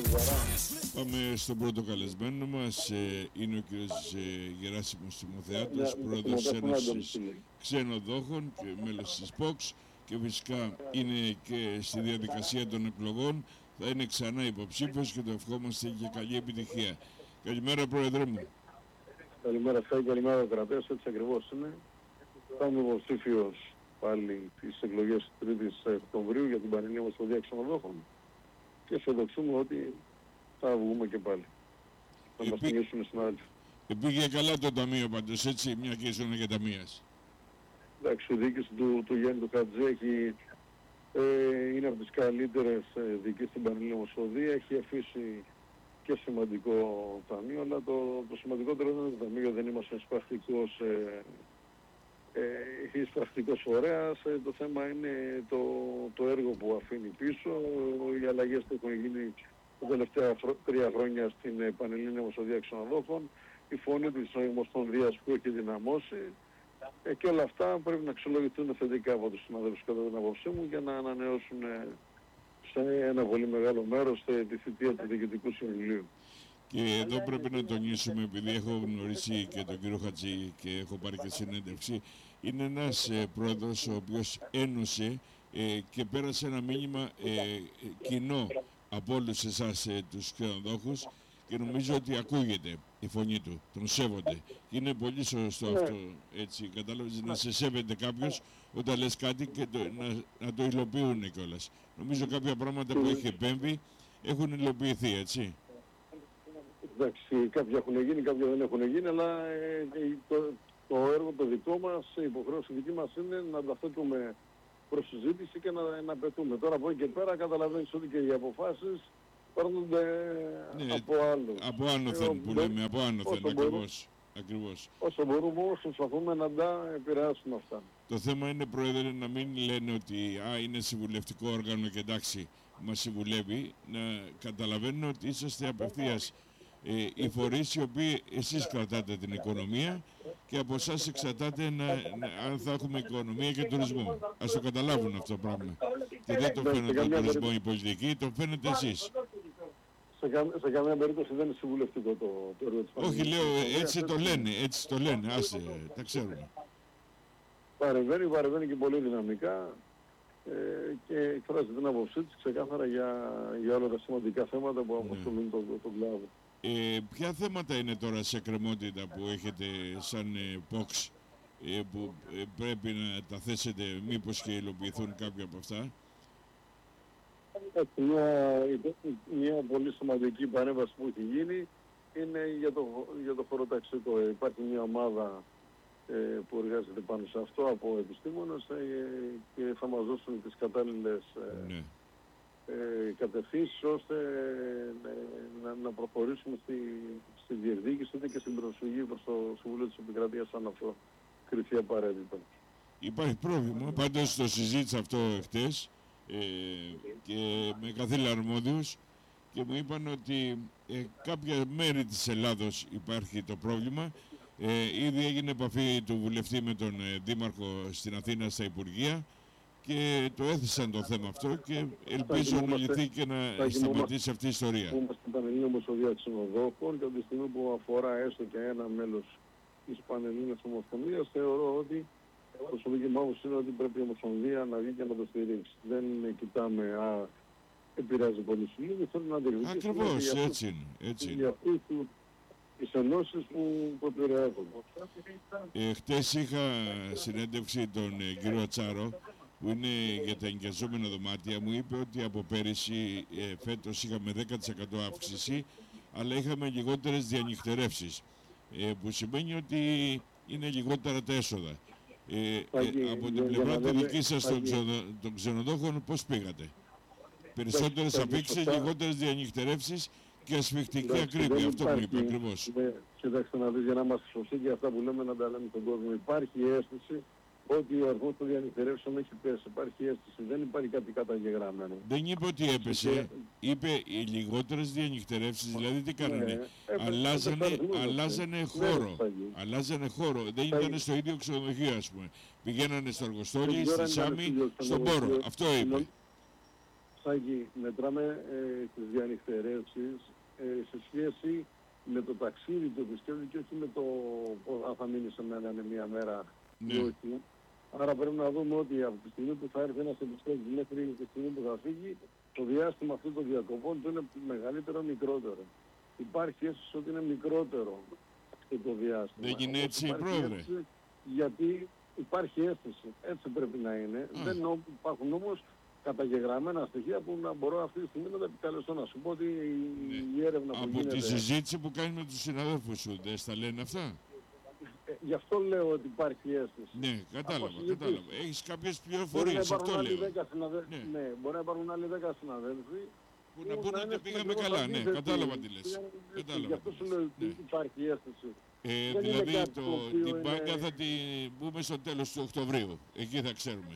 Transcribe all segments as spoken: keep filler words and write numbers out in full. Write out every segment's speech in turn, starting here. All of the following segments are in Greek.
Πάμε στον πρώτο καλεσμένο μας. Ε, είναι ο κύριος ε, Γεράσιμος Τιμοθεάτος, ναι, πρόεδρος της Ένωσης Ξενοδόχων και μέλος της ΠΟΚΣ, και φυσικά είναι και στη διαδικασία των εκλογών. Θα είναι ξανά υποψήφιος και το ευχόμαστε και καλή επιτυχία. Καλημέρα, πρόεδρε μου. Καλημέρα σας, καλημέρα κρατές, έτσι ακριβώς είναι. Θα είμαι υποψήφιος πάλι τις εκλογές της τρίτης Οκτωβρίου για την Πανελλήνια Ομοσπονδία Ξενοδόχων και αισιοδοξούμε ότι θα βγούμε και πάλι. Θα Επί... μας κινήσουν στην άλλη. Πήγε καλά το ταμείο πάντως, έτσι, μια και ήσουν για ταμείας. Εντάξει, η διοίκηση του, του Γιάννη του Χατζή έχει, ε, είναι από τις καλύτερες ε, διοικήσεις στην Πανελλήνια Ομοσπονδία. Έχει αφήσει και σημαντικό ταμείο, αλλά το, το σημαντικότερο δεν είναι το ταμείο, δεν είμαστε εισπρακτικός ε, ε, εισπρακτικός φορέας. Ε, το θέμα είναι το, το έργο που αφήνει πίσω, οι αλλαγές που έχουν γίνει τα τελευταία φρο, τρία χρόνια στην ε, Πανελλήνια Ομοσπονδία Ξενοδόχων, η φωνή της Ομοσπονδίας που έχει δυναμώσει, ε, και όλα αυτά πρέπει να αξιολογηθούν θετικά από τους συναδέλφους κατά την άποψή μου για να ανανεώσουν ε, σε ένα πολύ μεγάλο μέρος ε, τη θητεία του Διοικητικού Συμβουλίου. Και εδώ πρέπει να τονίσουμε, επειδή έχω γνωρίσει και τον κύριο Χατζή και έχω πάρει και συνέντευξη, είναι ένας ε, πρόεδρος ο οποίος ένωσε ε, και πέρασε ένα μήνυμα ε, κοινό από όλους εσάς ε, τους ξενοδόχους, και νομίζω ότι ακούγεται η φωνή του, τον σέβονται. Και είναι πολύ σωστό αυτό, έτσι, κατάλαβες, να σε σέβεται κάποιος όταν λες κάτι και το, να, να το υλοποιούν κιόλας. Νομίζω κάποια πράγματα που έχει επέμβει έχουν υλοποιηθεί, έτσι. Εντάξει, κάποια έχουν γίνει, κάποια δεν έχουν γίνει, αλλά ε, το, το έργο το δικό μας, η υποχρέωση δική μας είναι να τα θέτουμε προς συζήτηση και να, να πετούμε. Τώρα από εκεί και πέρα καταλαβαίνεις ότι και οι αποφάσεις παίρνονται ναι, από άλλους. Από άνωθεν ε, που λέμε, από άνωθεν, ακριβώς. Ακριβώς. Όσο μπορούμε, όσο προσπαθούμε να τα επηρεάσουμε αυτά. Το θέμα είναι, πρόεδρε, να μην λένε ότι α, είναι συμβουλευτικό όργανο και εντάξει, μας συμβουλεύει, να καταλαβαίνουν ότι είσαστε απευθείας ε, οι φορείς οι οποίοι εσείς κρατάτε την οικονομία και από εσάς εξαρτάται να, να, αν θα έχουμε οικονομία και τουρισμό. Ας το καταλάβουν αυτό το πράγμα. Και δεν το φαίνεται τον τουρισμό οι πολιτικοί, το φαίνεται εσείς. Σε, κα, σε καμία περίπτωση δεν είναι συμβουλευτικό το, το έργο της Πανελλήνιας. Όχι, λέω, έτσι το λένε, έτσι το λένε, άσε, τα ξέρουμε. Παρεμβαίνει, παρεμβαίνει και πολύ δυναμικά ε, και εκφράζει την άποψή της ξεκάθαρα για, για όλα τα σημαντικά θέματα που απασχολούν ναι. τον το, το κλάδο. Ε, ποια θέματα είναι τώρα σε εκκρεμότητα που έχετε σαν ε, ΠΟΚΣ ε, που ε, πρέπει να τα θέσετε, μήπως και υλοποιηθούν κάποια από αυτά? Μια, μια πολύ σημαντική παρέμβαση που έχει γίνει είναι για το, για το χωροταξικό. Υπάρχει μια ομάδα ε, που εργάζεται πάνω σε αυτό από επιστήμονες ε, και θα μας δώσουν τις κατάλληλες ε, ναι. ε, κατευθύνσεις ώστε ε, να, να προχωρήσουμε στη, στη διεκδίκηση και στην προσφυγή προς το Συμβούλιο της Επικρατείας αν αυτό κριθεί απαραίτητο. Υπάρχει πρόβλημα, πάντως το συζήτησα αυτό χτες Ε, και με καθήλα αρμόδιους και μου είπαν ότι ε, κάποια μέρη της Ελλάδος υπάρχει το πρόβλημα. Ε, ήδη έγινε επαφή του βουλευτή με τον ε, Δήμαρχο στην Αθήνα στα Υπουργεία και το έθεσαν το θέμα αυτό και ελπίζω να λυθεί και να σταματήσει αυτή η ιστορία. Είμαστε στην Πανελλήνια Ομοσπονδία Ξενοδόχων και από τη στιγμή που αφορά έστω και ένα μέλος της Πανελλήνιας Ομοσπονδίας θεωρώ ότι η προσωπική μου άποψη είναι ότι πρέπει η Ομοσπονδία να βγει και να το στηρίξει. Δεν κοιτάμε, α, επηρεάζει πολύ σου λίγοι, θέλω να διεκδικήσουμε. Ακριβώς, έτσι είναι. Έτσι είναι. Για αυτούς τις ενώσεις που, που επηρεάζονται. Ε, χτες είχα συνέντευξη τον ε, κύριο Ατσάρο, που είναι για τα ενοικιαζόμενα δωμάτια. Μου είπε ότι από πέρυσι ε, φέτος είχαμε δέκα τοις εκατό αύξηση, αλλά είχαμε λιγότερες διανυχτερεύσεις, ε, που σημαίνει ότι είναι λιγότερα τα έσοδα. Ε, ε, από την πλευρά τη δική σας των, ξενο, των ξενοδόχων πώς πήγατε? Περισσότερες αφήξεις, λιγότερες διανυχτερεύσεις και ασφιχτική ακρίβεια, αυτό που είπε ακριβώς. Ναι, κοιτάξτε να δεις, για να είμαστε σωστοί και αυτά που λέμε να τα λέμε στον κόσμο. Υπάρχει αίσθηση ότι ο αριθμός των διανυχτερεύσεων έχει πέσει. Υπάρχει αίσθηση, δεν υπάρχει κάτι καταγεγραμμένο. Δεν είπε ότι έπεσε, και... είπε οι λιγότερες διανυχτερεύσεις, δηλαδή τι κάνανε, ναι, αλλάζανε, αλλάζανε χώρο, ναι, αλλάζανε χώρο, δεν ήταν στο ίδιο ξενοδοχείο ας πούμε. Πηγαίνανε στο Αργοστόλι, στη Σάμι, στον Πόρο, αυτό είπε. Σάκη, μετράμε ε, τις διανυχτερές εξής, ε, σε σχέση με το ταξίδι του επισκέπτη και όχι με το αν θα μείνει σε μένα είναι μία μέρα Ναι. ή όχι. Άρα πρέπει να δούμε ότι από τη στιγμή που θα έρθει ένας επισκέπτης μέχρι τη στιγμή που θα φύγει, το διάστημα αυτού των διακοπών του είναι μεγαλύτερο ή μικρότερο. Υπάρχει αίσθηση ότι είναι μικρότερο αυτό το διάστημα. Δεν είναι έτσι, Υπάρχει πρόεδρε? αίσθηση, γιατί υπάρχει αίσθηση. Έτσι πρέπει να είναι. Α. Δεν νο- υπάρχουν όμως καταγεγραμμένα στοιχεία που να μπορώ αυτή τη στιγμή να τα επικαλεστώ. Να σου πω ότι η, Ναι. η έρευνα που Από γίνεται... τη συζήτηση που κάνει με τους συναδέλφους σου, δεν στα λένε αυτά? Ε, γι' αυτό λέω ότι υπάρχει αίσθηση. Ναι, κατάλαβα, Από συζητήσεις. κατάλαβα. Έχεις κάποιες Μπορεί να πληροφορίες, υπάρχουν αυτό άλλοι λέω. δέκα συναδέλφοι. Ναι. Ναι. μπορεί να υπάρχουν άλλοι δέκα συναδέλφοι. Που να που πούνε είναι ότι πήγαμε στην καλά, ναι, αντίθεση. κατάλαβα τι λες. Πήγαμε στην αντίθεση. Κατάλαβα Γι' αυτό τι σου λες. λέω ότι Ναι. υπάρχει αίσθηση. Ε, Δεν είναι δηλαδή κάτι το, το οποίο την είναι- μπάνκα θα την πούμε στο τέλος του Οκτωβρίου. Εκεί θα ξέρουμε.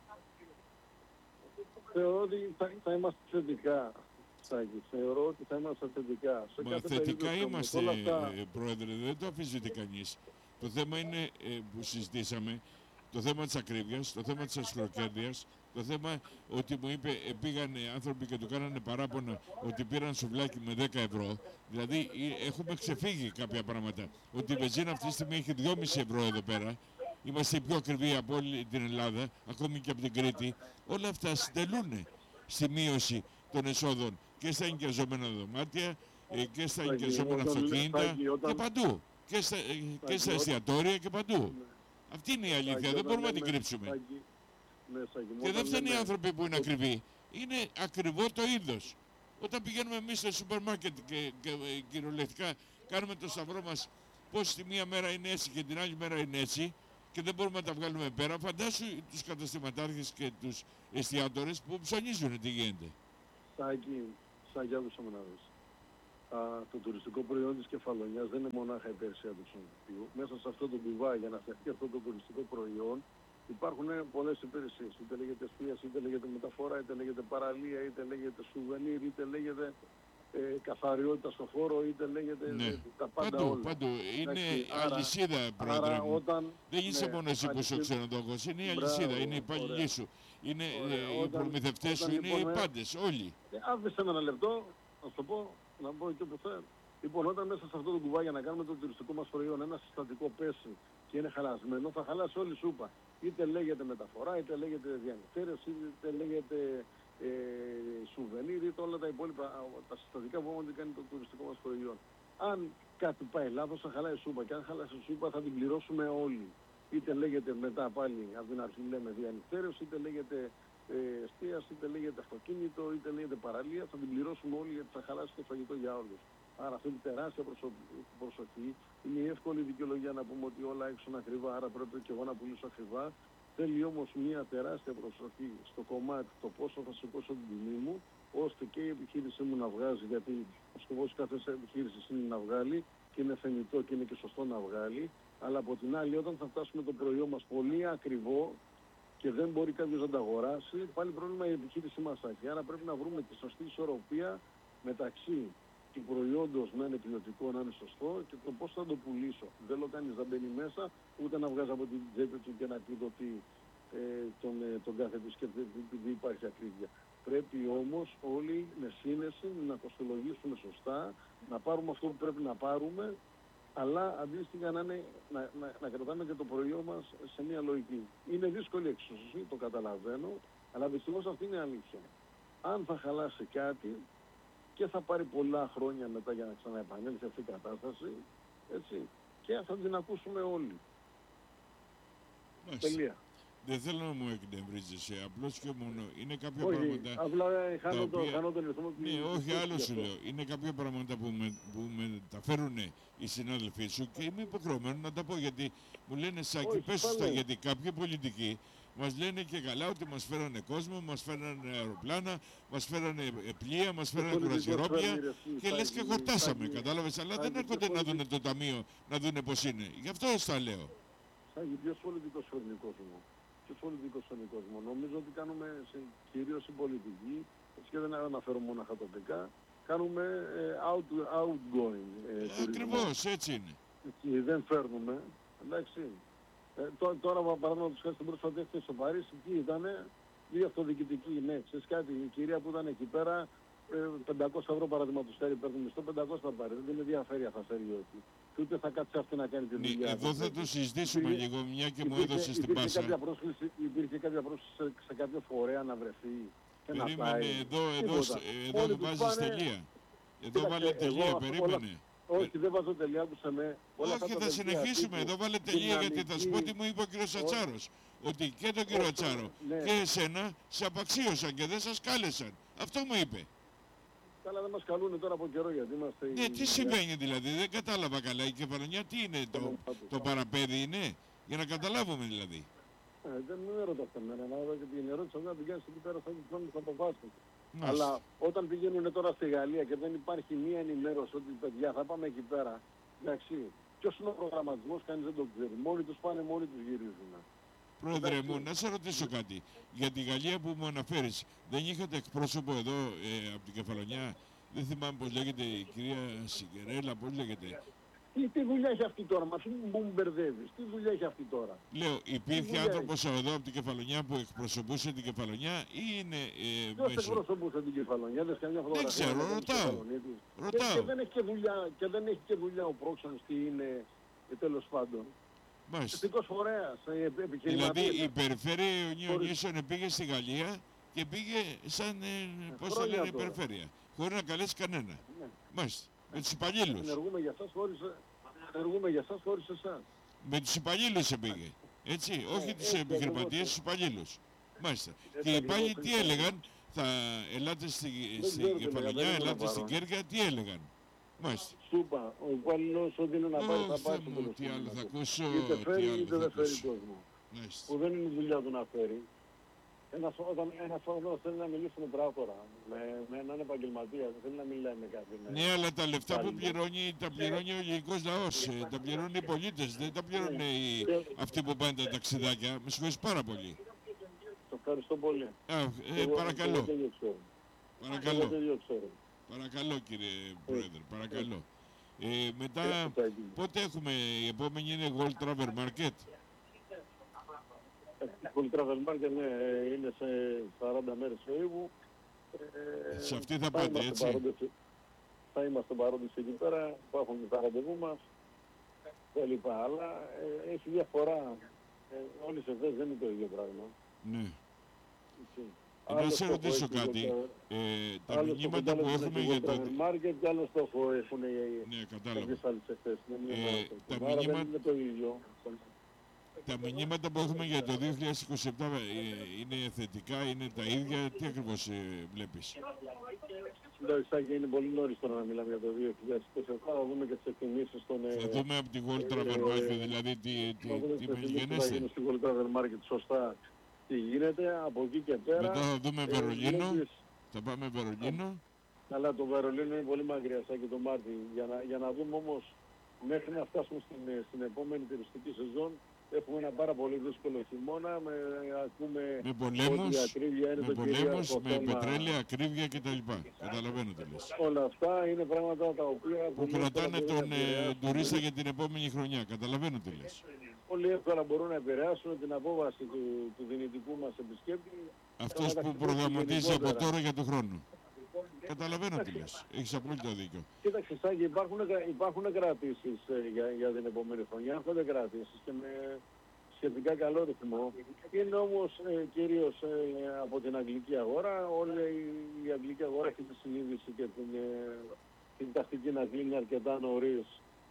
Θεωρώ ότι θα, θα είμαστε θετικά. Σάκη. Θεωρώ ότι θα είμαστε θετικά. Σε Μα κάθε θετικά περίπτωση όμως, είμαστε, όλα αυτά- ε, Πρόεδρε, δεν το αφισβητεί κανείς. Το θέμα είναι ε, που συζητήσαμε, το θέμα της ακρίβειας, το θέμα της ασφαλοκέρδειας, το θέμα ότι μου είπε ε, πήγανε άνθρωποι και του κάνανε παράπονα ότι πήραν σουβλάκι με δέκα ευρώ. Δηλαδή ε, έχουμε ξεφύγει κάποια πράγματα. Ότι η βενζίνα αυτή τη στιγμή έχει δυόμισι ευρώ εδώ πέρα. Είμαστε οι πιο ακριβοί από όλη την Ελλάδα, ακόμη και από την Κρήτη. Όλα αυτά συντελούν στη μείωση των εσόδων και στα ενοικιαζόμενα δωμάτια ε, και στα Σάκη, ενοικιαζόμενα όταν- αυτοκίνητα Σάκη, όταν- και παντού. Και στα, ε, και στα όταν- εστιατόρια και παντού. Ναι. Αυτή είναι η αλήθεια, Σάκη, δεν όταν μπορούμε να την λέμε- κρύψουμε. Σάκη, ναι, Σάκη, μου, Και δεν όταν φταίνουν οι λέμε- άνθρωποι που είναι ακριβοί. Είναι ακριβό το είδος. Όταν πηγαίνουμε εμείς στο σούπερ μάρκετ και, και ε, κυριολεκτικά κάνουμε το σταυρό μας πώς τη μία μέρα είναι έτσι και την άλλη μέρα είναι έτσι και δεν μπορούμε να τα βγάλουμε πέρα, φαντάσου τους καταστηματάρχες και τους εστιατόρες που ψωνίζουν τι γίνεται. Σάκη, Σάκη, άκουσα με να δεις. Α, το τουριστικό προϊόν της Κεφαλονιάς δεν είναι μονάχα η υπηρεσία του ξενοδοχείου. Μέσα σε αυτό το κουβά για να φτιαχτεί αυτό το τουριστικό προϊόν υπάρχουν πολλές υπηρεσίες. Είτε λέγεται εστίαση, είτε λέγεται μεταφορά, είτε λέγεται παραλία, είτε λέγεται σουβενίρ, είτε λέγεται ε, καθαριότητα στο χώρο, είτε λέγεται Ναι. ε, τα πάντα Παντού, όλα. παντού. Είναι Εντάξει, άρα- αλυσίδα, πρόεδρε Άρα μου. όταν... Δεν είσαι ναι, μόνο εσύ που είσαι ο αλυσίδα- ξενοδόχος, είναι η Μπράβο, αλυσίδα, είναι οι υπαλληλοί ωραία. σου, είναι Ωραία, ε, οι όταν- προμηθευτές σου, όταν είναι οι λοιπόν, ε, πάντες, όλοι. Ε, άφησε με ένα λεπτό, να σου το πω, να πω εκεί που θέλω. Λοιπόν, όταν μέσα σε αυτό το κουβά για να κάνουμε το τουριστικό μας προϊόν ένα συστατικό πέσει και είναι χαλασμένο, θα χαλάσει όλη η σούπα. Είτε λέγεται μεταφορά, είτε λέγεται διανυκτέρευση, είτε λέγεται ε, σουβενίρ, είτε όλα τα υπόλοιπα, α, τα συστατικά που έχουμε κάνει το τουριστικό μας προϊόν. Αν κάτι πάει λάθος, θα χαλάει η σούπα. Και αν χαλάσει η σούπα, θα την πληρώσουμε όλοι. Είτε λέγεται μετά πάλι, από την αρχή λέμε διανυκτέρευση, είτε λέγεται ε, εστίαση, είτε λέγεται αυτοκίνητο, είτε λέγεται παραλία, θα την πληρώσουμε όλοι γιατί θα χαλάσει το φαγητό για όλους. Άρα αυτή η τεράστια προσω- προσοχή είναι η εύκολη δικαιολογία να πούμε ότι όλα έξω είναι ακριβά, άρα πρέπει και εγώ να πουλήσω ακριβά. Θέλει όμως μια τεράστια προσοχή στο κομμάτι το πόσο θα σηκώσω την τιμή μου, ώστε και η επιχείρησή μου να βγάζει, γιατί ο σκοπός κάθε επιχείρησης είναι να βγάλει και είναι θεμιτό και είναι και σωστό να βγάλει. Αλλά από την άλλη, όταν θα φτάσουμε το προϊόν μας πολύ ακριβό και δεν μπορεί κάποιος να τα αγοράσει, πάλι πρόβλημα η επιχείρηση μας έχει. Άρα πρέπει να βρούμε τη σωστή ισορροπία μεταξύ του προϊόντος να είναι ποιοτικό, να είναι σωστό και το πώς θα το πουλήσω. Δεν λέω κανείς να μπαίνει μέσα, ούτε να βγάζει από την τσέπη του και να κλειδωθεί ε, τον, ε, τον κάθε επισκέπτη επειδή υπάρχει ακρίβεια. Πρέπει όμως όλοι με σύνεση να κοστολογήσουμε σωστά, να πάρουμε αυτό που πρέπει να πάρουμε, αλλά αντίστοιχα να, είναι, να, να, να κρατάμε και το προϊόν μας σε μια λογική. Είναι δύσκολη εξωσία, το καταλαβαίνω, αλλά δυστυχώς αυτή είναι η αλήθεια. Αν θα χαλάσει κάτι και θα πάρει πολλά χρόνια μετά για να ξαναεπανέλθει αυτή η κατάσταση, έτσι, και θα την ακούσουμε όλοι. Μάλιστα. Τελεία. Δεν θέλω να μου εκνευρίζεσαι, απλώς και μόνο. Είναι κάποια Όχι, πράγματα... απλά ε, χάνω, τα το, οποία- χάνω τον ρυθμό του. Ναι, όχι, του- άλλο του- σου λέω. Είναι κάποια πράγματα που, με, που μεταφέρουν οι συνάδελφοί σου και είμαι υποχρεωμένο να τα πω γιατί μου λένε Σάκη, Όχι, πες σωστά, πάλι. γιατί κάποιοι πολιτικοί μας λένε και καλά ότι μας φέρανε κόσμο, μας φέρανε αεροπλάνα, μας φέρανε ε, πλοία, μας φέρανε πολιτικός κουρασιερόπια φέρνει, ρε, εσύ, και λες και Σάκη, χορτάσαμε, Σάκη, κατάλαβες, αλλά δεν Σάκη, έρχονται ποιος να δούνε πολιτικός- το ταμείο, να δούνε πώς είναι. Γι' αυτό στα λέω. Σάκη, ποιος πολιτικός φέρνει κόσμο. Ποιος πολιτικός φέρνει κόσμο. Νομίζω ότι κάνουμε σε- κυρίως οι πολιτικοί, έτσι και δεν αναφέρω μόνο τοπικά, κάνουμε ε, out, outgoing ε, τουρισμό. Ακριβώς, έτσι είναι. Και δεν φέρνουμε, εντάξει. Ε, τώ- τώρα παραδείγματος χάρη στην πρόσφατη έκθεση στο Παρίσι, εκεί ήταν η αυτοδιοικητική, ναι, ξέρεις κάτι, η κυρία που ήταν εκεί πέρα πεντακόσια ευρώ παραδείγματος χάρη παίρνει μισθό, πεντακόσια θα πάρει. Δεν την ενδιαφέρει αν θα φέρει ή όχι. Και ούτε θα κάτσει αυτή να κάνει τη Ναι, δουλειά. εδώ θα το συζητήσουμε Υπήρχε- λίγο, μια και μου Υπήρχε- έδωσε την υπήρχε πάσα. κάποια πρόσκληση, υπήρχε κάποια πρόσκληση σε, σε κάποιο φορέα να βρεθεί και να Περίμενε, πάει. εδώ, εδώ, Τίποτα. εδώ Όλοι τους βάζεις πάνε- τελεία. Εδώ Κοίταξε, βάλε εγώ τελεία, αυτό- περίμενε. Όχι, δεν βάζω τελεία που σε με. Όλα αυτά Όχι, τα θα δελτία συνεχίσουμε. τύπου, Εδώ βάλε τελεία γιατί θα σου πω τι δυναμική, μου είπε ο κύριος Ατσάρος. Ότι και τον κύριο Όχι, Ατσάρο ναι. και εσένα σε απαξίωσαν και δεν σας κάλεσαν. Αυτό μου είπε. Καλά, δεν μας καλούν τώρα από καιρό γιατί είμαστε... Ναι, τι συμβαίνει δηλαδή, δεν κατάλαβα καλά. Η κεφαλονιά τι είναι, το, το παραπέδι είναι, για να καταλάβουμε δηλαδή. Ε, δεν με ρωτάς εμένα, να δω και την ερώτηση να την κάνεις εκεί πέρα θα την κάνεις από βάση. Μάλιστα. Αλλά όταν πηγαίνουν τώρα στη Γαλλία και δεν υπάρχει μία ενημέρωση ότι παιδιά θα πάμε εκεί πέρα, εντάξει, ποιος είναι ο προγραμματισμός, κανείς δεν το ξέρει. Μόνοι τους πάνε, μόνοι τους γυρίζουν. Πρόεδρε εντάξει. μου, να σε ρωτήσω κάτι. Για τη Γαλλία που μου αναφέρεις, δεν είχατε εκπρόσωπο εδώ ε, από την Κεφαλονιά, δεν θυμάμαι πώς λέγεται η κυρία Σιγκερέλα, πώς λέγεται. Τι, τι δουλειά έχει αυτή τώρα, μα μου μου μπερδεύεις, τι δουλειά έχει αυτή τώρα. Λέω, υπήρχε δουλειά άνθρωπος εδώ από την Κεφαλονιά που εκπροσωπούσε την Κεφαλονιά ή είναι ε, Ποιος μέσω. εκπροσωπούσε την Κεφαλονιά, δεν καμιά φωτογραφία. ξέρω, να κάνει ρωτάω. στη Θεσσαλονίκη. Και, Ρωτάω. και, δεν έχει και, δουλειά, και δεν έχει και δουλειά ο πρόξενος τι είναι, ε, τέλος πάντων. Μάλιστα. Εθνικός φορέας, ε, Δηλαδή επιχειρηματίας. η περιφέρεια Ιωνίων Χωρίς- Νήσων πήγε στη Γαλλία και πήγε σαν, ε, πώς το χρόνια λένε, τώρα. περιφέρεια. Χωρίς να καλέσει κανένα. Ναι. Μάλιστα. Με τους υπαλλήλους. Ενεργούμε για εσάς χωρίς, ενεργούμε για εσάς χωρίς εσάς. Με τους υπαλλήλους πήγε. Έτσι, όχι τους έτσι επιχειρηματίες, ακριβώς. τους υπαλλήλους. Μάλιστα. Έτσι Και οι υπάλληλοι ακριβώς, τι έτσι. έλεγαν, θα ελάτε στη, Δεν στη ξέρω τι Κεφαλονιά, λέγανε, δεν ελάτε ήμουν στην παρόν. Κέρκυρα, τι έλεγαν. Μάλιστα. Σου είπα, ο υπάλληλος ό,τι είναι να πάει Ω, θα πάει Θεέ στο μου, τέλος τι του άλλο θα μήνα. ακούσω, Είτε τι φέρει άλλο είτε θα δεν φέρει ακούσω. κόσμο. Μάλιστα. Που δεν είναι η δουλειά του να φέρει. Ένας, όταν ένας άνθρωπος θέλει να μιλήσει με πράκτορα, με, με έναν επαγγελματία, δεν θέλει να μιλάει με κάποιον. Ναι, αλλά τα λεφτά που Πάλι. πληρώνει, τα πληρώνει ο ελληνικός λαός. ε, Τα πληρώνουν οι πολίτες, δεν τα πληρώνουν οι, αυτοί που πάνε τα ταξιδάκια. Με συγχωρείς πάρα πολύ. Το ευχαριστώ πολύ. Α, ε, Εγώ- παρακαλώ, εγώ τέτοιο ξέρω. Εγώ παρακαλώ, τέτοιο ξέρω. παρακαλώ κύριε Πρόεδρε, παρακαλώ. Ε, μετά, Έτσι θα γίνει. πότε έχουμε, η επόμενη είναι Gold Travel Market. Η Travel Market ναι, είναι σε σαράντα μέρες φεύγου. Ε, Σε αυτή θα θα πάτε, είμαστε έτσι. παρόντες- Θα είμαστε παρόντες εκεί πέρα, υπάρχουν τα ραντεβού μας και λοιπά. Αλλά ε, έχει διαφορά. Ε, όλες αυτές δεν είναι το ίδιο πράγμα. Ναι. Έτσι. Ε, να Άλλο σε στόχο ρωτήσω έχει κάτι. το- Ε, τα άλλο μηνύματα στόχο που έχει έχουμε το για το... Travel Market και άλλο στόχο έχουν οι Ναι, κατάλαβα. κάποιες άλλες εκθέσεις. Δεν είναι Ε, μόνο τα αυτό. Άρα μηνύμα- δεν είναι το ίδιο. Τα μηνύματα που έχουμε για το δύο χιλιάδες είκοσι επτά ε, είναι θετικά, είναι τα ίδια. Τι ακριβώς ε, βλέπεις. Εντάξει, Σάκη, είναι πολύ νωρίς τώρα να μιλάμε για το δύο χιλιάδες είκοσι επτά. Θα δούμε και τις εκτιμήσεις των... Θα δούμε από την Gold Travel ε, Market δηλαδή τι, τι, Θα δούμε τι τις εκτιμήσεις που θα μεγενέστε. γίνουν στην Gold Travel Market σωστά τι γίνεται. Από εκεί και πέρα... Μετά θα δούμε ε, Βερολίνο. βλέπεις- Θα πάμε Βερολίνο. Αλλά το Βερολίνο είναι πολύ μακριά, Σάκη, το Μάρτι. Για να, για να δούμε όμως μέχρι να φτάσουμε στην, στην επόμενη τουριστική σεζόν έχουμε ένα πάρα πολύ δύσκολο χειμώνα. Με, ακούμε Με ότι η πολέμους, ακρίβεια είναι με το πολέμους, κυρίαρχο με θέμα. πετρέλαια, ακρίβεια κτλ. Καταλαβαίνω τι λες. Όλα αυτά είναι πράγματα τα οποία Που πολύ κρατάνε εύκολα τον μπορούν να ε, επηρεάσουν. τουρίστα για την επόμενη χρονιά. Καταλαβαίνω τι λες. Πολύ εύκολα μπορούν να επηρεάσουν την απόβαση του, του δυνητικού μας επισκέπτη. Αυτός να που ταξιδέψει προγραμματίζει από γενικότερα. τώρα για τον χρόνο. Καταλαβαίνω τι λες. Έχεις απόλυτο δίκιο. Κοίταξε, Σάκη, υπάρχουν, υπάρχουν κρατήσεις ε, για, για την επόμενη χρονιά. Έρχονται κρατήσεις και με σχετικά καλό ρυθμό. Είναι όμως ε, κυρίως ε, από την αγγλική αγορά. Όλη η, η αγγλική αγορά έχει τη συνείδηση και την, ε, την τακτική να κλείνει αρκετά νωρίς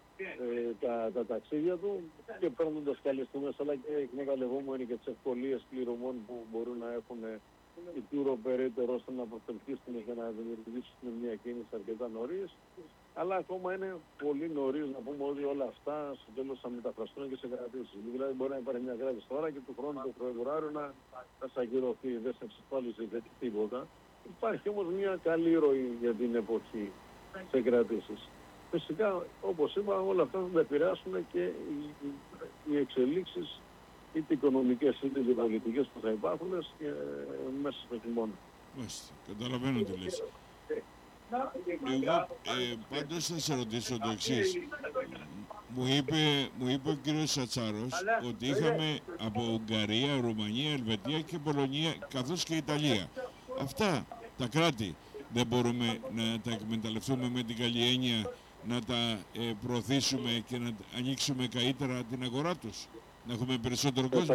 ε, τα, τα ταξίδια του και παίρνοντας καλές τιμές, αλλά και εκμεταλλευόμενοι και τις ευκολίες πληρωμών που μπορούν να έχουν ε, οι tour operator ώστε να προσελκύσουν και να δημιουργήσουν μια κίνηση αρκετά νωρίς. Αλλά ακόμα είναι πολύ νωρίς να πούμε ότι όλα αυτά στο τέλος θα μεταφραστούν και σε κρατήσεις. Δηλαδή μπορεί να υπάρχει μια κράτηση τώρα και του χρόνου του Φεβρουάριου να θα σακυρωθεί, δεν σε εξασφάλισε τίποτα. Υπάρχει όμως μια καλή ροή για την εποχή σε κρατήσεις. Φυσικά, όπως είπα, όλα αυτά θα τα επηρεάσουν και οι, οι εξελίξεις είτε οικονομικές είτε οι πολιτικές που θα υπάρχουν ε, μέσα στο χειμώνα. Μάλιστα. Καταλαβαίνω τι λες. Εγώ ε, πάντως θα σε ρωτήσω το εξής. Μου είπε, μου είπε ο κύριος Σατσάρος ότι είχαμε από Ουγγαρία, Ρουμανία, Ελβετία και Πολωνία καθώς και Ιταλία. Αυτά τα κράτη δεν μπορούμε να τα εκμεταλλευτούμε με την καλή έννοια, να τα ε, προωθήσουμε και να ανοίξουμε καλύτερα την αγορά τους, να έχουμε περισσότερο κόσμο.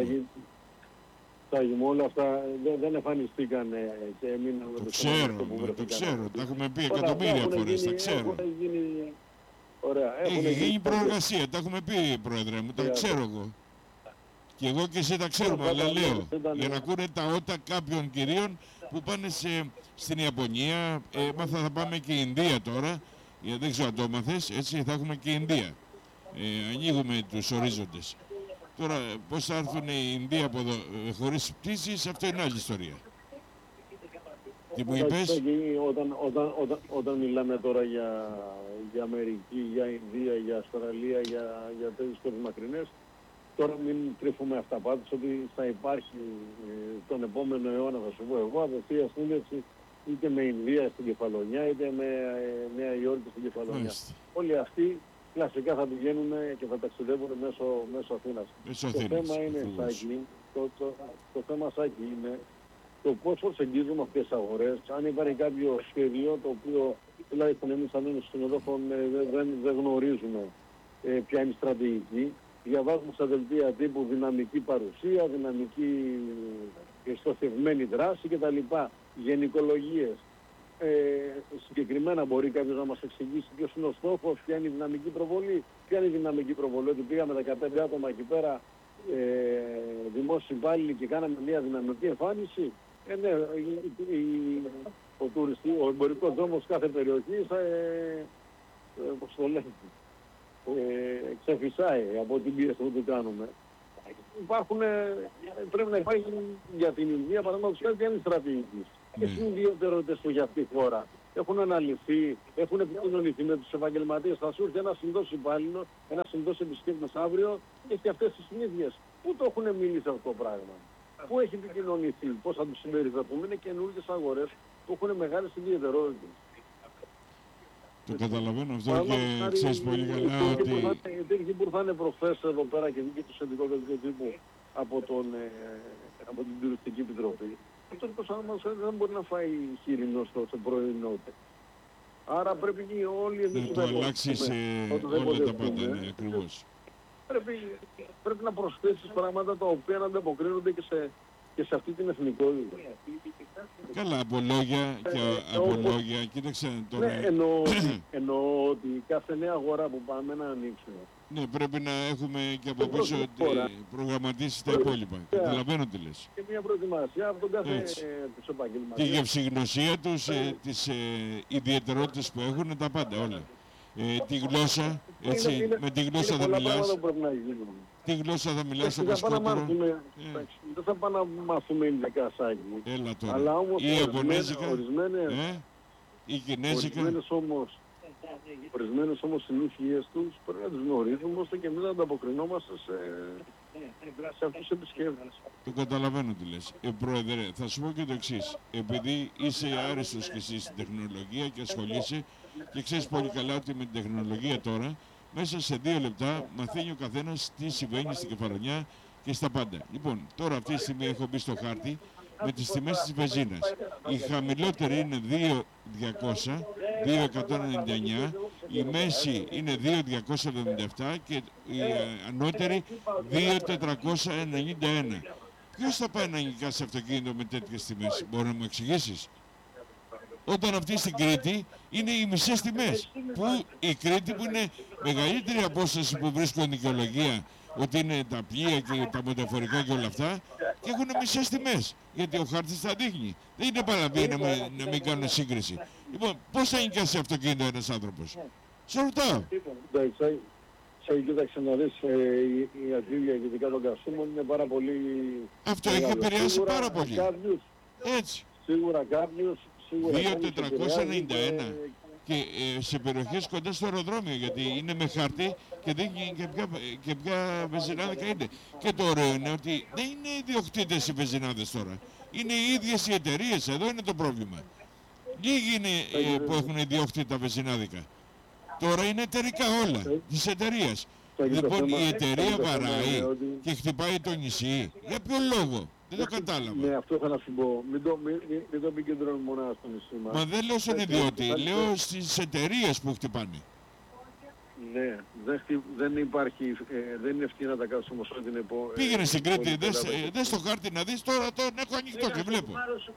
Τα όλα αυτά δεν, δεν εμφανιστήκαν και έμειναν... Το ξέρω, το, το ξέρω, τα έχουμε πει εκατομμύρια φορές, τα ξέρω. Έχουν γίνει... Ωραία, έχει γίνει προεργασία, τα έχουμε πει, Πρόεδρε μου, τα ξέρω εγώ. Και εγώ και εσύ τα ξέρουμε, αλλά λέω, για να ακούνε τα ότα κάποιων κυρίων που πάνε σε, στην Ιαπωνία, ε, μάθα θα πάμε και Ινδία τώρα, γιατί δεν ξέρω αν το μάθες, έτσι θα έχουμε και Ινδία. Ε, ανοίγουμε τους ορίζοντες. Τώρα πώς θα έρθουν οι Ινδοί από εδώ ε, χωρίς πτήσεις, αυτό είναι άλλη ιστορία. Τι μου είπες? Όταν, όταν, όταν, όταν μιλάμε τώρα για, για Αμερική, για Ινδία, για Αυστραλία, για, για τέτοιες χώρες μακρινές, τώρα μην κρύφουμε αυταπάτως ότι θα υπάρχει ε, τον επόμενο αιώνα, θα σου πω εγώ, απευθεία σύνδεση είτε με Ινδία στην Κεφαλονιά, είτε με ε, Νέα Υόρκη στην Κεφαλονιά. Μάλιστα. Όλοι αυτοί κλασικά θα πηγαίνουν και θα ταξιδεύουν μέσω, μέσω Αθήνας. Μέσω το Αθήνας, θέμα είναι, Σάκη, το, το, το θέμα Σάκη είναι το πώς προσεγγίζουμε αυτές τις αγορές. Αν υπάρχει κάποιο σχέδιο το οποίο τουλάχιστον εμείς σαν ένωση συνοδόχων ε, δεν, δεν γνωρίζουμε ε, ποια είναι η στρατηγική. Διαβάζουμε στα δελτία τύπου δυναμική παρουσία, δυναμική ε, στοχευμένη δράση κτλ. Γενικολογίες. Ε, συγκεκριμένα μπορεί κάποιος να μας εξηγήσει ποιος είναι ο στόχος, ποια είναι η δυναμική προβολή. Ποια είναι η δυναμική προβολή, ότι πήγαμε δεκαπέντε άτομα εκεί πέρα ε, δημόσιοι υπάλληλοι και κάναμε μια δυναμική εμφάνιση. Ε, ναι, η, η, ο, τουριστή, ο εμπορικός δρόμος κάθε περιοχής ε, ε, πώς το λένε, ε, ξεφυσάει από την πίεση που το κάνουμε. Υπάρχουν, ε, πρέπει να υπάρχει για την Ινδία, παραδείγματος χάρη, ποια είναι η στρατηγική. Και είναι δύο ιδιαιτερότητες που για αυτή τη χώρα. Έχουν αναλυθεί, έχουν επικοινωνηθεί με τους επαγγελματίες. Θα σου έρθει ένας συνδός υπάλληλος, ένας συνδός επισκέπτες αύριο, έχει αυτές τις συνήθειες. Πού το έχουν μιλήσει αυτό το πράγμα? Πού έχει επικοινωνηθεί, πώς θα τους συμπεριφερθούμε? Είναι καινούργιες αγορές που έχουν μεγάλες ιδιαιτερότητες. Το καταλαβαίνω αυτό και ξέρεις πολύ καλά ότι... Υπήρχε που ήρθανε προχθές εδώ πέρα και βγήκε το Συνδικό Δελτίο Τύπου από, τον, ε, από την Τουριστική Επιτροπή. Αυτό το μας δεν μπορεί να φάει χοιρινό στο, στο πρωινό. Άρα πρέπει όλοι εμείς να το αλλάξεις όλα τα πάντα, ναι, ακριβώς. Πρέπει, πρέπει να προσθέσεις πράγματα τα οποία να ανταποκρίνονται και σε, και σε αυτή την εθνικότητα. Καλά, από λόγια και ε, από όπως... λόγια, κοίταξε τώρα... Ναι, εννοώ, εννοώ ότι κάθε νέα αγορά που πάμε να ανοίξουμε. Ναι, πρέπει να έχουμε και από πίσω προγραμματίσει τα υπόλοιπα. Καταλαβαίνω τι λες. Και μια προετοιμασία από τον κάθε τους επαγγελματίες. Τη γευσηγνωσία τους, ε, τις ε, ιδιαιτερότητες που έχουν, τα πάντα όλα. Ε, τη γλώσσα, έτσι, είναι, είναι, με τη γλώσσα θα μιλάς. Τη γλώσσα θα μιλάς στο κασκότερο. Δεν θα πάμε να μάθουμε Ινδικά, Σάκη. Έλα τώρα. Αλλά όμως ή Ιαπωνέζικα, ορισμένες, ε, ή Κινέζικα. Ορισμένες όμως, ορισμένες όμως συνήθειες τους πρέπει να τις γνωρίζουμε ώστε και εμείς να ανταποκρινόμαστε σε, σε αυτούς τους επισκέπτες. Το καταλαβαίνω τι λες. Ε, Πρόεδρε, θα σου πω και το εξής. Επειδή είσαι άριστος και εσύ στην τεχνολογία και ασχολείσαι και ξέρεις πολύ καλά ότι με την τεχνολογία τώρα μέσα σε δύο λεπτά μαθαίνει ο καθένας τι συμβαίνει στην Κεφαλονιά και στα πάντα. Λοιπόν, τώρα αυτή τη στιγμή έχω μπει στο χάρτη με τις τιμές της βενζίνας. Η χαμηλότερη είναι δύο χιλιάδες διακόσια, δύο χιλιάδες εκατόν ενενήντα εννιά, η μέση είναι δύο χιλιάδες διακόσια εβδομήντα επτά και η ανώτερη δύο χιλιάδες τετρακόσια ενενήντα ένα. Ποιος θα πάει να νοικιάσει αυτοκίνητο με τέτοιες τιμές, μπορεί να μου εξηγήσεις? Όταν αυτή στην Κρήτη είναι οι μισές τιμές. Που η Κρήτη που είναι μεγαλύτερη απόσταση που βρίσκω δικαιολογία ότι είναι τα πλοία και τα μεταφορικά και όλα αυτά και έχουν μισές τιμές. Γιατί ο χάρτης τα δείχνει. Δεν είναι παραβία να, να μην κάνουν σύγκριση. Λοιπόν, πώς θα νοικιάσει αυτοκίνητο ένας άνθρωπος? Σε ρωτάω. Σε κοίταξε να δεις, η ακρίβεια ειδικά των καυσίμων είναι πάρα πολύ... Αυτό έχει επηρεάσει πάρα πολύ. Κάποιους, έτσι. Σίγουρα κάποιους... δύο χιλιάδες τετρακόσια ενενήντα ένα και ε, σε περιοχές κοντά στο αεροδρόμιο, γιατί είναι με χάρτη και δείχνει και ποια, και ποια βενζινάδικα είναι. Και το ωραίο είναι ότι δεν είναι ιδιοκτήτες οι βενζινάδες τώρα. Είναι οι ίδιες οι εταιρείες, εδώ είναι το πρόβλημα. Λίγοι είναι ε, που έχουν ιδιόκτητα βενζινάδικα. Τώρα είναι εταιρικά όλα, της εταιρείας. Λοιπόν, η εταιρεία βαράει και χτυπάει το νησί. Για ποιο λόγο? Δεν το κατάλαβα. Ναι, αυτό θα να σου πω. Μην το, μην, μην, μην το επικεντρώνουμε μονάχα στο νησί μας. Μα δεν λέω στον ιδιώτη, λέω στις εταιρείες που χτυπάνε. Ναι, δεν, δεν υπάρχει, ε, δεν είναι ευθύνη να τα κάνεις όμως ό,τι είναι υπό... Πήγαινε στην Κρήτη, δες, ε, δες το χάρτη να δεις, τώρα τον έχω ανοιχτό και βλέπω.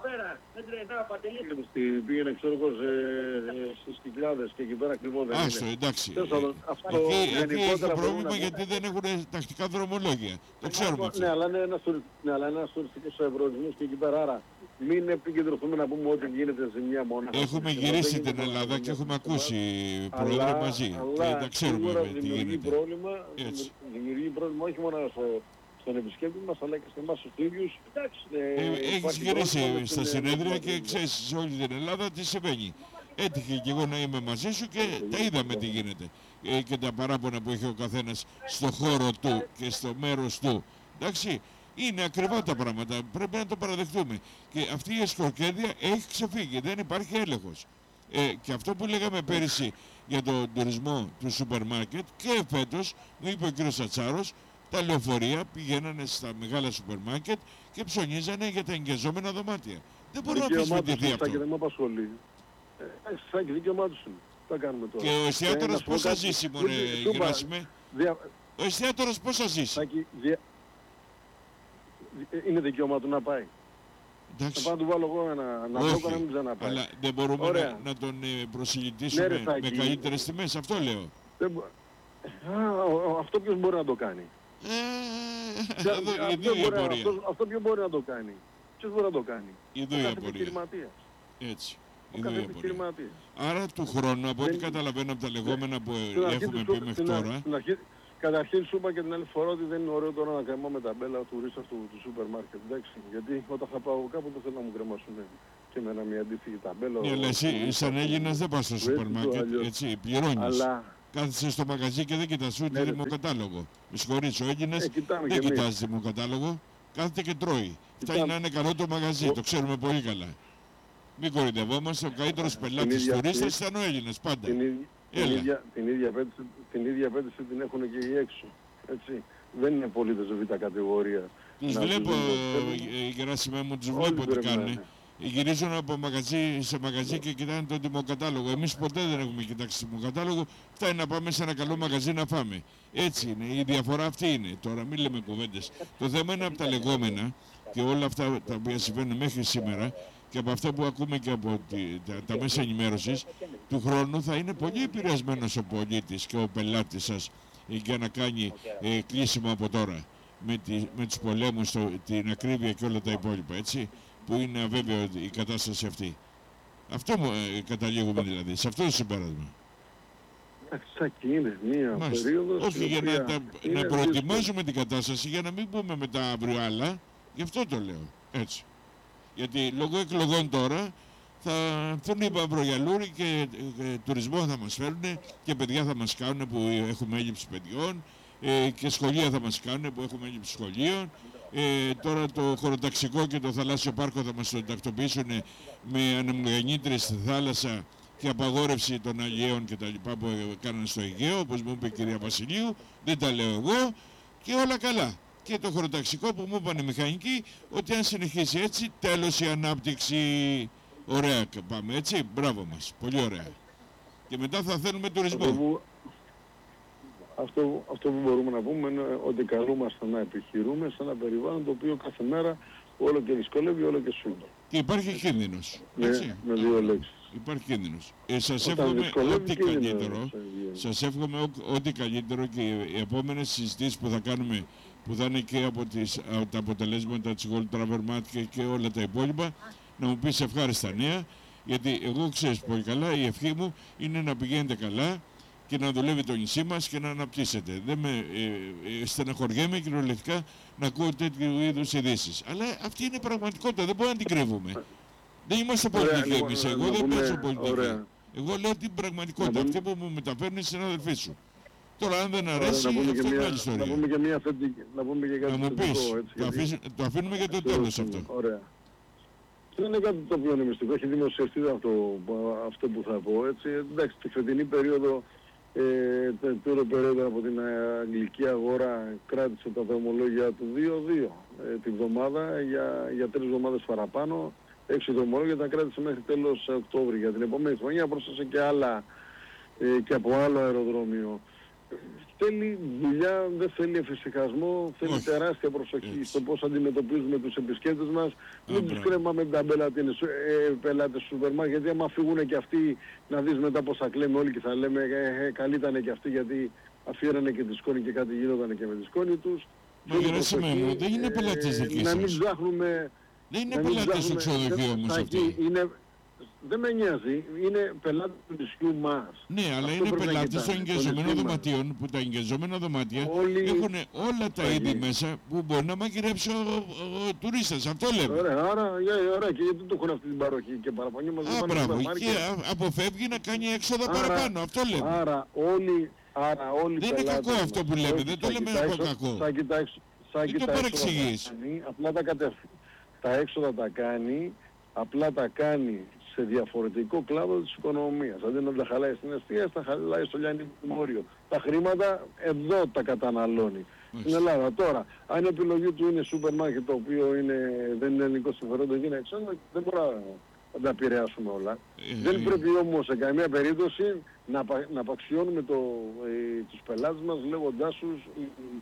Πήγαινε ξέρω εγώ στις Κυκλάδες και εκεί πέρα ακριβώς δεν είναι. Άστο, εντάξει. Αυτό εκεί έχει πρόβλημα γιατί δεν έχουν τακτικά δρομολόγια. Το ξέρουμε αυτό. Ναι, αλλά είναι ένας τουριστικός προορισμός και εκεί πέρα, άρα μην επικεντρωθούμε να πούμε ό,τι γίνεται ζημιά μόνο. Έχουμε γυρίσει την Ελλάδα και έχουμε ακούσει πρόεδρο μαζί. Και τα ξέρουμε τι γίνεται. Πρόβλημα, δημιουργεί πρόβλημα όχι μόνο στο, στον επισκέπτη μας, αλλά και σε εμάς τους ίδιους. Ε, έχεις γυρίσει στα συνέδρια και ξέρεις σε όλη την Ελλάδα τι συμβαίνει. Έτυχε και εγώ να είμαι μαζί σου και τα είδαμε τι γίνεται. Ε, και τα παράπονα που έχει ο καθένας στο χώρο του και στο μέρος του. Εντάξει. Είναι ακριβά τα πράγματα, πρέπει να το παραδεχτούμε. Και αυτή η εσκορκέδια έχει ξεφύγει, δεν υπάρχει έλεγχος. Ε, και αυτό που λέγαμε πέρυσι για τον τουρισμό του σούπερ μάρκετ και φέτος, μου είπε ο κ. Σατσάρος, τα λεωφορεία πηγαίνανε στα μεγάλα σούπερ μάρκετ και ψωνίζανε για τα εγκαιζόμενα δωμάτια. Δεν μπορεί να αμφισβητηθεί αυτό. Και δεν με απασχολεί. Ε, Σάκη, δικαίωμά τους είναι. Τι θα κάνουμε τώρα. Και ο εστιατόρας πώς θα ζήσει, μωρέ Γεράσιμε. Ο εστιατόρας πώς θα ζήσει. Είναι δικαίωμα του να πάει. Εντάξει. Θα πάω να του βάλω εγώ ένα να πω να μην ξαναπάει. Αλλά δεν μπορούμε να, να τον ε, προσιλητήσουμε ναι, με, με καλύτερες τιμές, αυτό λέω. Δεν μπο... Α, αυτό ποιος μπορεί να το κάνει. Ε, εδώ, εδώ η απορία. Αυτό, αυτό ποιος μπορεί να το κάνει. Ποιος μπορεί να το κάνει. Εδώ η απορία. Έτσι. Εδώ η απορία. Άρα του χρόνου, από ό,τι καταλαβαίνω από τα λεγόμενα που έχουμε πει μέχρι τώρα, καταρχήν σου είπα και την άλλη φορά ότι δεν είναι ωραίο τώρα να κρεμώ με τα μπέλα του ρίστα του, του σούπερ μάρκετ. Εντάξει, γιατί όταν θα πάω κάπου δεν θέλω να μου κρεμάσουν και εμένα μια αντίθετη ταμπέλα. Ναι, αλλά εσύ σαν Έλληνας δεν πας στο σούπερ μάρκετ, έτσι, πληρώνεις. Αλλά... Κάθεσαι στο μαγαζί και δεν κοιτάς ούτε ναι, δημοκατάλογο. Με συγχωρείς, ο Έλληνας ε, δεν κοιτάζει δημοκατάλογο, κάθεται και τρώει. Φτάνει να είναι καλό το μαγαζί, το ξέρουμε πολύ καλά. Μην κορυδευόμαστε, ο καλύτερος πελάτης τουρίστας ήταν ο Έλληνας πάντα. Την ίδια, την, ίδια απέτηση, την ίδια απέτηση την έχουν και οι έξω. Έτσι. Δεν είναι πολίτες β' κατηγορία. Τους βλέπω, Γεράσιμε μου, τους βλέπω τι κάνουν. Γυρίζουν από μαγαζί σε μαγαζί και κοιτάνε τον τιμοκατάλογο. Εμείς ποτέ δεν έχουμε κοιτάξει τιμοκατάλογο. Φτάνει να πάμε σε ένα καλό μαγαζί να φάμε. Έτσι είναι. Η διαφορά αυτή είναι. Τώρα μην λέμε κουβέντες. Το θέμα είναι από τα λεγόμενα και όλα αυτά τα οποία συμβαίνουν μέχρι σήμερα. Και από αυτά που ακούμε και από τη, τα, τα μέσα ενημέρωσης, του χρόνου θα είναι πολύ επηρεασμένος ο πολίτης και ο πελάτης σας για να κάνει ε, κλείσιμο από τώρα με, τη, με τους πολέμους, το, την ακρίβεια και όλα τα υπόλοιπα, έτσι, που είναι αβέβαιο η κατάσταση αυτή. Αυτό μου ε, καταλήγουμε δηλαδή, σε αυτό το συμπέρασμα. Σάκη είναι μία Μάλιστα. περίοδος... Όχι, για να, τα, να προετοιμάζουμε την κατάσταση, για να μην πούμε μετά αύριο άλλα, γι' αυτό το λέω, έτσι. Γιατί λόγω εκλογών τώρα θα έρθουν οι μαυρογιαλούροι και ε, τουρισμό θα μας φέρουν και παιδιά θα μας κάνουν που έχουμε έλλειψη παιδιών ε, και σχολεία θα μας κάνουν που έχουμε έλλειψη σχολείων. Ε, τώρα το χωροταξικό και το θαλάσσιο πάρκο θα μας το τακτοποιήσουν με ανεμογεννήτρες στη θάλασσα και απαγόρευση των αλλιέων και τα λοιπά που κάνανε στο Αιγαίο, όπως μου είπε η κυρία Βασιλείου, δεν τα λέω εγώ και όλα καλά. Και το χωροταξικό που μου είπαν οι μηχανικοί ότι αν συνεχίσει έτσι, τέλος η ανάπτυξη. Ωραία πάμε έτσι, μπράβο μας, πολύ ωραία. Και μετά θα θέλουμε τουρισμό. Αυτό που, αυτό, αυτό που μπορούμε να πούμε είναι ότι καλούμαστε να επιχειρούμε σε ένα περιβάλλον το οποίο κάθε μέρα όλο και δυσκολεύει, όλο και σούγει. Και υπάρχει κίνδυνος, έτσι. Με, με δύο λέξεις. Υπάρχει κίνδυνος. Ε, σας εύχομαι ό,τι καλύτερο, σας εύχομαι ό,τι καλύτερο και οι επόμενες συζητήσεις που θα κάνουμε που θα είναι και από τις, από τα αποτελέσματα της World Travel Market και, και όλα τα υπόλοιπα, να μου πεις ευχάριστα νέα, γιατί εγώ ξέρεις πολύ καλά, η ευχή μου είναι να πηγαίνετε καλά και να δουλεύει το νησί μας και να αναπτύσσετε. Δεν με ε, ε, στεναχωριέμαι κυριολεκτικά να ακούω τέτοιου είδους ειδήσεις. Αλλά αυτή είναι η πραγματικότητα, δεν μπορούμε να την κρύβουμε. Δεν είμαστε πολιτικοί εμείς, εγώ δεν παίζω πολιτική. Εγώ λέω την πραγματικότητα, αυτή που μου μεταφέρνει οι συνάδελφοί σου. Τώρα αν δεν αρέσει, να πούμε αυτό είναι άλλη ιστορία. Να πούμε και μια θετική, να πούμε και κάτι να μου πεις, θετικό, έτσι, το, αφήσ, το αφήνουμε για το τέλος αυτό. Ωραία. Δεν είναι κάτι το οποίο είναι μυστικό, έχει δημοσιευτεί αυτό, αυτό που θα πω, έτσι. Εντάξει, τη φετινή περίοδο Ε, το Τούρο Περέδο από την αγγλική αγορά κράτησε τα δρομολόγια του δύο δύο ε, τη βδομάδα για, για τρεις εβδομάδες παραπάνω. Έξι δρομολόγια τα κράτησε μέχρι τέλος Οκτώβρη. Για την επόμενη χρονιά πρόσθεσε και άλλα ε, και από άλλο αεροδρόμιο. Θέλει δουλειά, δεν θέλει εφησυχασμό, θέλει Όχι. τεράστια προσοχή Έτσι. στο πώς αντιμετωπίζουμε τους επισκέπτες μας. Δεν τους μπράβο. κρέμαμε τα πελάτε, ε, πελάτες του σούπερ μάρκετ, γιατί άμα φύγουν και αυτοί να δεις μετά πώς θα κλαίμε όλοι και θα λέμε ε, ε, καλή ήταν και αυτοί γιατί αφήρανε και τη σκόνη και κάτι γινόταν και με τη σκόνη τους. Μα Θέλει Γεράσιμε προσοχή, μου, δεν είναι πελάτες ε, δικοί να μην σας. ψάχνουμε... Δεν είναι να μην πελάτες του ψάχνουμε- ξενοδοχείου δεν- όμως θα- αυτοί. είναι, δεν με νοιάζει, είναι πελάτες του νησιού μας. Ναι, αλλά Αυτό είναι πρέπει να πελάτες των κοιτάμε, το εγκαιζομένων νησί μας. δωματίων που τα εγκαιζόμενα δωμάτια Όλοι- έχουν όλα τα θα είδη γίνει. μέσα που μπορεί να μαγειρέψει ο, ο, ο τουρίστας. Αυτό λέμε. Ωραία, άρα, yeah, ωραία, και γιατί το έχουν αυτή την παροχή και παραπονιέμαι μας Α, δεν πάνε στο μπράβο. σούπερ Και μάρκετ. α- αποφεύγει να κάνει έξοδα Άρα- παραπάνω. Αυτό λέμε. Άρα όλοι, άρα όλοι οι Δεν είναι πελάτες κακό μας, αυτό που λέμε, όχι, δεν το θα λέμε κοιτάξει- από κακό. Θα κοιτάξει, θα Μην το κοιτάξει παρεξηγείς. όλα τα κάνει, απλά τα, κατευ... τα έξοδα τα κάνει, απλά τα κάνει σε διαφορετικό κλάδο της οικονομίας. Αντί να τα χαλάει στην εστία, τα χαλάει στο λιανικό μόριο. Τα χρήματα εδώ τα καταναλώνει. Στην Μάλιστα. Ελλάδα τώρα, αν η επιλογή του είναι σούπερ μάρκετ το οποίο είναι, δεν είναι ελληνικό συμφερόντο, είναι ξένο, δεν μπορούμε να τα επηρεάσουμε όλα. Ε, Δεν ε, πρέπει όμως σε καμία περίπτωση να, απα- να απαξιώνουμε το, ε, τους πελάτες μας λέγοντάς τους οι,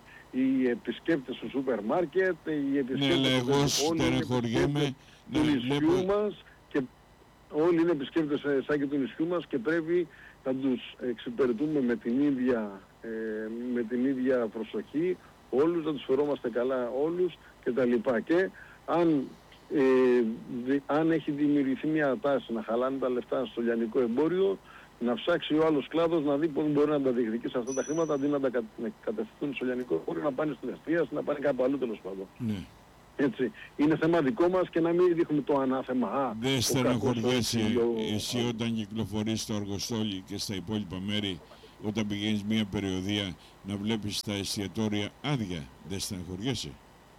οι επισκέπτες του σούπερ μάρκετ, οι Ναι, επισκέπτες αλλά του εγώ Πεντεπόλου, οι στεναχωριέμαι επισκέπτες να του νησιού βλέπω... μας και όλοι είναι επισκέπτες ε, σαν και του νησιού μας και πρέπει να τους εξυπηρετούμε με την ίδια, ε, με την ίδια προσοχή όλους, να τους φερόμαστε καλά όλους κτλ. Και αν ε, δι, αν έχει δημιουργηθεί μια τάση να χαλάνε τα λεφτά στο λιανικό εμπόριο, να ψάξει ο άλλος κλάδος να δει πώς μπορεί να τα διεκδικήσει αυτά τα χρήματα αντί να τα κα, να κατευθυνθούν στο λιανικό εμπόριο, να πάνε στην εστίαση, να πάνε κάπου αλλού τέλος πάντων. Ναι. Έτσι. Είναι θέμα δικό μας και να μην δείχνουμε το ανάθεμα. Α, Δεν ο στεναχωριέσαι κακός ο- εσύ όταν κυκλοφορείς στο Αργοστόλι και στα υπόλοιπα μέρη, όταν πηγαίνεις μια περιοδία να βλέπεις τα εστιατόρια άδεια. Δεν στεναχωριέσαι.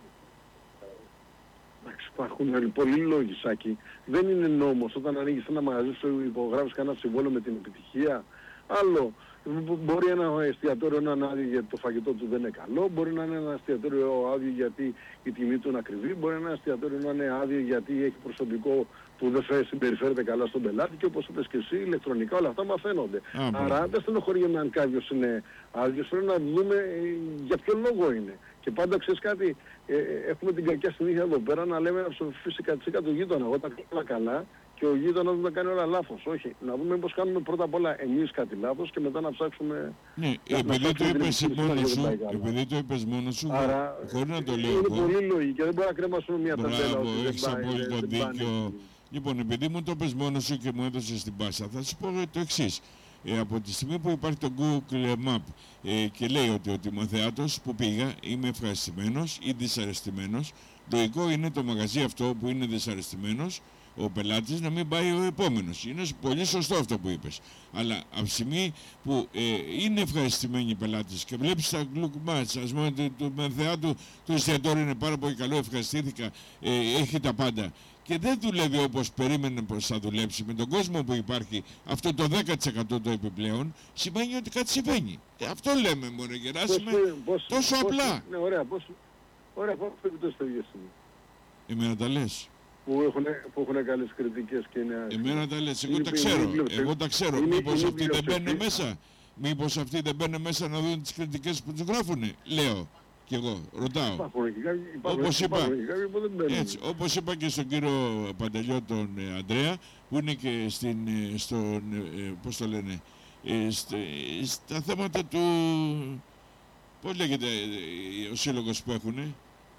Εντάξει, υπάρχουν πολλοί λόγοι, Σάκη. Δεν είναι νόμος όταν ανοίγεις ένα μαγαζί σου, υπογράφεις κανένα συμβόλαιο με την επιτυχία. Άλλο, μπο- μπορεί ένα εστιατόριο να είναι άδειο γιατί το φαγητό του δεν είναι καλό, μπορεί να είναι ένα εστιατόριο άδειο γιατί η τιμή του είναι ακριβή, μπορεί ένα εστιατόριο να είναι άδειο γιατί έχει προσωπικό που δεν φε- συμπεριφέρεται καλά στον πελάτη και όπως είπες και εσύ, ηλεκτρονικά όλα αυτά μαθαίνονται. Α, μπράβο. Άρα δεν στενοχωριέμαι αν κάποιος είναι άδειος, πρέπει να δούμε ε, για ποιο λόγο είναι. Και πάντα ξέρεις κάτι, ε, ε, έχουμε την κακιά συνήθεια εδώ πέρα να λέμε να ψοφήσει κατσίκα του γείτονα. Εγώ τα κάνω όλα καλά και ο γείτονας δεν τα κάνει όλα λάθος. Όχι, να δούμε πώς κάνουμε πρώτα απ' όλα εμείς κάτι λάθος και μετά να ψάξουμε... Ναι, να επειδή το ψάξουμε την είπες επιχείρηση μας μόνος γιατί σου, δεν πάει καλά. επειδή το είπες μόνος σου, Άρα χωρίς να το λέω είναι εγώ, πολύ λόγοι και δεν μπορεί να κρέμασουμε μια ταμπέλα μπράβο, ότι δεν έχεις πάει, απόλυτο δεν- δεν πάνε. δίκιο. Λοιπόν, επειδή μου το πες μόνος σου και μου έδωσες την πάσα, θα σου πω το εξής. Ε, από τη στιγμή που υπάρχει το Google Map ε, και λέει ότι ο τιμοθεάτος που πήγα είμαι ευχαριστημένος ή δυσαρεστημένος, λογικό είναι το μαγαζί αυτό που είναι δυσαρεστημένος ο πελάτης να μην πάει ο επόμενος. Είναι πολύ σωστό αυτό που είπες. Αλλά από τη στιγμή που ε, είναι ευχαριστημένοι οι πελάτες και βλέπεις τα Google Maps, ας πούμε, το, το μεθεάτου του εστιατόριου είναι πάρα πολύ καλό, ευχαριστήθηκα, ε, έχει τα πάντα. Και δεν δουλεύει όπως περίμενε πως θα δουλέψει με τον κόσμο που υπάρχει, αυτό το δέκα τοις εκατό το επιπλέον, σημαίνει ότι κάτι συμβαίνει. Ε, αυτό λέμε μόνο, Γεράσιμε, Πώς- πώς- τόσο πώς- απλά. Ναι, ωραία, πώς... Ωραία, πώς επιπτώσεις το ίδιο στιγμή. Εμένα τα λες. Που έχουν, που έχουν καλές κριτικές και είναι... Εμένα τα λες, εγώ Είναι- τα είναι ξέρω. πλειοψηφία. Εγώ τα ξέρω. Είναι- Μήπως είναι αυτοί δεν μπαίνουν πλειοψηφία. μέσα. Μήπως αυτοί δεν μπαίνουν μέσα να δουν τις κριτικές που τους γράφουνε. Λέω κι εγώ, ρωτάω. Υπάρχουν και κάποιοι, υπάρχουν, Όπως είπα, υπάρχουν και κάποιοι που δεν μπαίνουν. Έτσι, όπως είπα και στον κύριο Παντελιό τον ε, Ανδρέα, που είναι και στην, ε, στον, ε, ε, πώς το λένε, ε, στε- ε, στα θέματα του, πώς λέγεται ε, ο σύλλογος που έχουνε,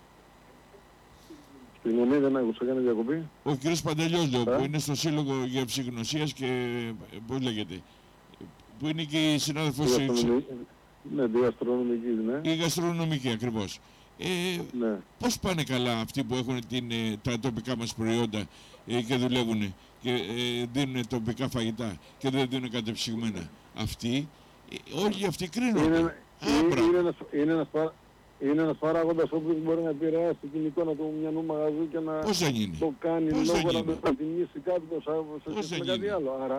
Συγγνώμη, δεν άκουσα, κάνει διακοπή. ο κύριος Παντελιός λέω, Ε. που είναι στο σύλλογο γευσηγνωσίας και, ε, πώς λέγεται, που είναι και η συνάδελφος Τη γαστρονομική- Ναι, τη γαστρονομική, ναι. η γαστρονομική ακριβώς. Ε, Ναι. πώς πάνε καλά αυτοί που έχουν την, ε, τα τοπικά μας προϊόντα ε, και δουλεύουν και ε, δίνουν τοπικά φαγητά και δεν δίνουν κατεψυγμένα. Αυτοί, ε, όλοι αυτοί κρίνονται. Είναι, Α, είναι, μπράβο. είναι, ένας, είναι, ένας, παρα- είναι ένας παράγοντας ο οποίος μπορεί να επηρεάσει την εικόνα του μιανού μαγαζού και να Πώς δεν είναι. το κάνει Πώς δεν λόγω να είναι. το προτιμήσει κάποιος σε Πώς σχέση δεν με κάτι είναι. άλλο. Άρα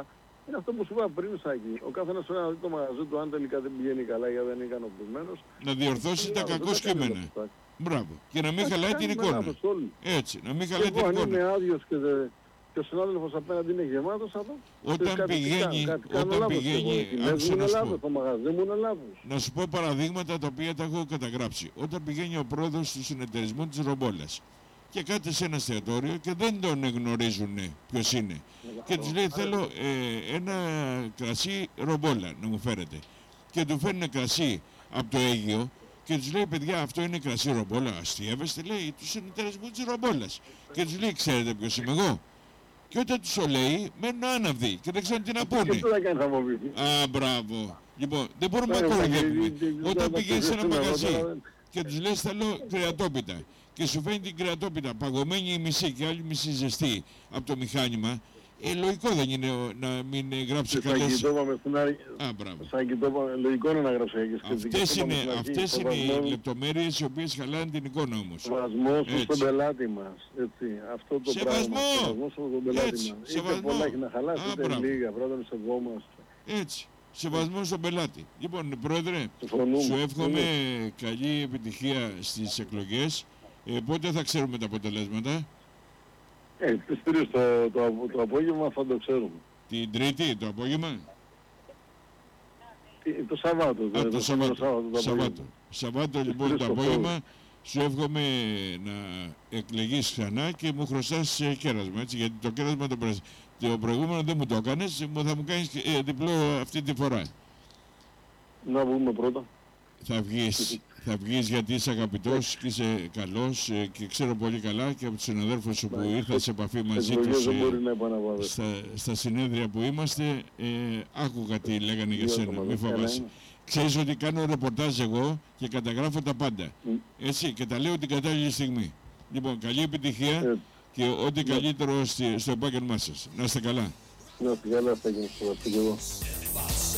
Είναι αυτό που σου είπα πριν, Σάκη. Ο καθένας πρέπει να δει το μαγαζί του, αν τελικά δεν πηγαίνει καλά ή δεν είναι ικανοποιημένος. Να διορθώσει τα κακό κείμενα. Μπράβο. Και να μην χαλάει την εικόνα. Έτσι, να μην χαλάει την εικόνα. Αν είναι άδειος και, δε, και ο συνάδελφος απέναντι είναι γεμάτος, θα το όταν πηγαίνει, όταν πηγαίνει, άκουσα να σου πω. Το μαγαζί μου είναι λάθος. Να σου πω παραδείγματα τα οποία τα έχω καταγράψει. Όταν πηγαίνει ο πρόεδρος του συνεταιρισμού της Ρομπόλας και κάτι σε ένα εστιατόριο και δεν τον γνωρίζουν ποιος είναι. Και τους λέει θέλω ε, ένα κρασί Ρομπόλα να μου φέρετε. Και του φέρνουν κρασί από το Αίγυο και τους λέει παιδιά αυτό είναι κρασί Ρομπόλα. Αστείευεστε λέει του συνεταιρισμού της Ρομπόλας. Και τους λέει ξέρετε ποιος είμαι εγώ. Και όταν τους το λέει μένουν άναυδοι και δεν ξέρουν τι να πούνε. Α, μπράβο. Λοιπόν, δεν μπορούμε να κοροϊδεύουμε. Όταν πηγαίνεις σε ένα μαγαζί και τους λες θέλω κρεατόπιτα και σου φέρνει την κρεατόπιτα παγωμένη η μισή και άλλη μισή ζεστή από το μηχάνημα, ε, λογικό δεν είναι να μην γράψει καλές... Α, μπράβο. Λογικό είναι να γράψει αυτές είναι, αυτές είναι οι λεπτομέρειες οι οποίες χαλάνε την εικόνα όμως. Σεβασμός στον πελάτη μας. Έτσι. Αυτό το σεβασμό. πράγμα. Σεβασμός στον πελάτη μας. Σεβασμό. Είτε πολλά έχει να χαλάσει, είτε λίγα. Πρώτα να σεβόμαστε. Έτσι. Σεβασμό στον πελάτη. Λοιπόν, Πρόεδρε, σου εύχομαι καλή επιτυχία στις εκλογές. Ε, πότε θα ξέρουμε τα αποτελέσματα? Ε, τις τρεις το, το, το απόγευμα θα το ξέρουμε. Την Τρίτη το απόγευμα? Τι, το Σαββάτο. Α, το, το Σαββάτο. Σαββάτο, το Σαββάτο. Σαββάτο λοιπόν το απόγευμα. Σου εύχομαι να εκλεγείς ξανά και μου χρωστάς κέρασμα, έτσι, γιατί το κέρασμα το, πρασ... το προηγούμενο δεν μου το έκανες, θα μου κάνεις ε, διπλό αυτή τη φορά. Να βγούμε πρώτα. Θα βγεις, θα βγεις γιατί είσαι αγαπητός και είσαι καλός ε, και ξέρω πολύ καλά και από τους συναδέλφους σου που ήρθα σε επαφή μαζί τους ε, στα, στα συνέδρια που είμαστε, ε, άκουγα τι λέγανε για σένα, μη φοβάσαι. Ξέρεις ότι κάνω ρεπορτάζ εγώ και καταγράφω τα πάντα. Έτσι, και τα λέω την κατάλληλη στιγμή. Λοιπόν, καλή επιτυχία και ό,τι καλύτερο στο επάγγελμά σας. Να είστε καλά. Να είστε καλά, θα γίνω.